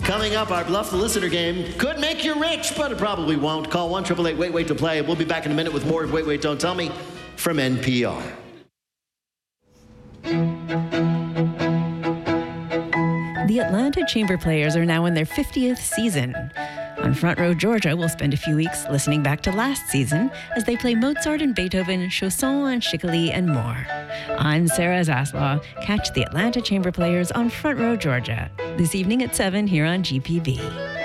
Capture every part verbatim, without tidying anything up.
Coming up, our Bluff the Listener game could make you rich, but it probably won't. Call one eight eight eight wait wait to play. We'll be back in a minute with more of Wait, Wait, Don't Tell Me from N P R. The Atlanta Chamber Players are now in their fiftieth season. On Front Row Georgia, we'll spend a few weeks listening back to last season as they play Mozart and Beethoven, Chausson and Schickele, and more. I'm Sarah Zaslaw. Catch the Atlanta Chamber Players on Front Row Georgia this evening at seven here on G P B.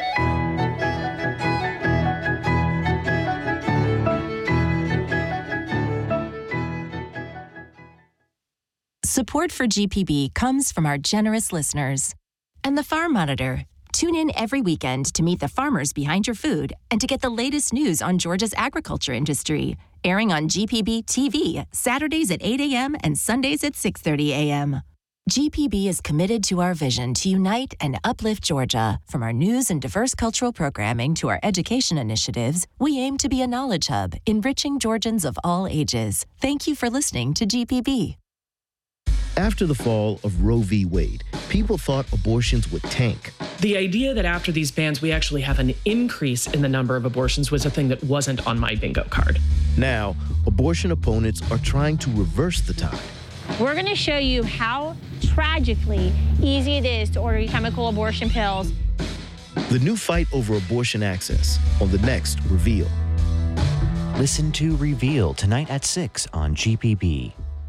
Support for G P B comes from our generous listeners. And the Farm Monitor. Tune in every weekend to meet the farmers behind your food and to get the latest news on Georgia's agriculture industry. Airing on G P B T V, Saturdays at eight a.m. and Sundays at six thirty a.m. G P B is committed to our vision to unite and uplift Georgia. From our news and diverse cultural programming to our education initiatives, we aim to be a knowledge hub, enriching Georgians of all ages. Thank you for listening to G P B. After the fall of Roe v. Wade, people thought abortions would tank. The idea that after these bans we actually have an increase in the number of abortions was a thing that wasn't on my bingo card. Now, abortion opponents are trying to reverse the tide. We're going to show you how tragically easy it is to order chemical abortion pills. The new fight over abortion access on the next Reveal. Listen to Reveal tonight at six on G P B.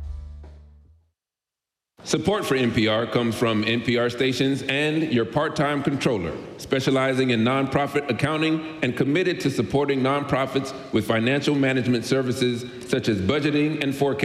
Support for N P R comes from N P R stations and your part-time controller, specializing in nonprofit accounting and committed to supporting nonprofits with financial management services such as budgeting and forecasting.